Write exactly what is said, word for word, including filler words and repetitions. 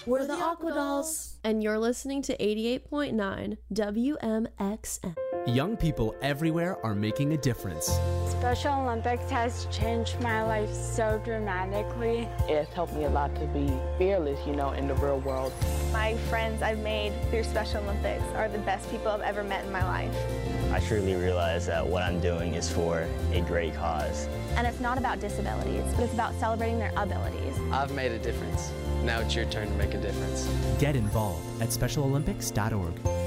We're the Aqua Dolls. And you're listening to eighty-eight point nine W M X M. Young people everywhere are making a difference. Special Olympics has changed my life so dramatically. It's helped me a lot to be fearless, you know, in the real world. My friends I've made through Special Olympics are the best people I've ever met in my life. I truly realize that what I'm doing is for a great cause. And it's not about disabilities, but it's about celebrating their abilities. I've made a difference. Now it's your turn to make a difference. Get involved at special olympics dot org.